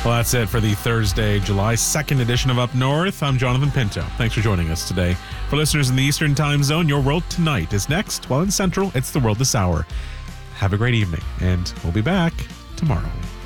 Well, that's it for the Thursday, July 2nd edition of Up North. I'm Jonathan Pinto. Thanks for joining us today. For listeners in the Eastern Time Zone, Your World Tonight is next, while in Central, it's The World This Hour. Have a great evening, and we'll be back tomorrow.